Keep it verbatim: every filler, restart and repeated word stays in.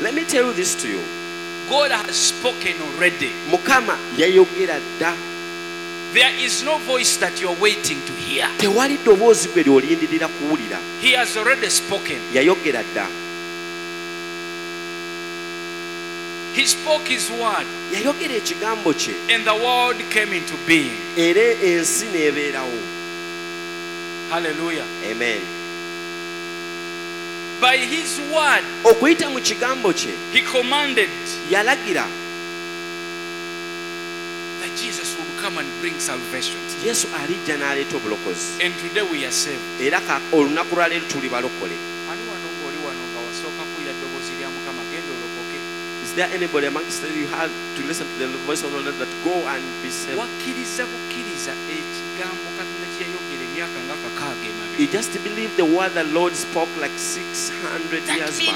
Let me tell you this to you. God has spoken already. Mukama yayogera dda. There is no voice that you're waiting to hear. Tewali ddoboozi gwe ly'olindirira kuwulira. He has already spoken. Yayogera dda. He spoke his word. Yayogera ekigambo kye. And the world came into being. Era ensi n'ebeerawo. Hallelujah. Amen. By his word, okuyita mu kigambo kye, he commanded yalagira that Jesus would come and bring salvation. Yesu alijja n'aleeta obulokozi. And today we are saved. Era olunaku lwa leero tuli balokole. Ani wano ng'oli wano nga wasooka kuwulira eddoboozi lya Mukama genda olokoke. Is there anybody amongst you you have to listen to the voice of the Lord that go and be saved? Wakkiriza bukkiriza ekigambo Katonda kye yayogera emyaka nga kakaaga emabega. You just believe the word the Lord spoke like six hundred years back.